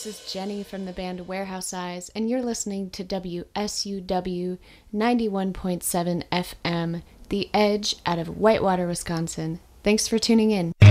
is Jenny from the band Warehouse Eyes, and you're listening to WSUW 91.7 FM, The Edge out of Whitewater, Wisconsin. Thanks for tuning in.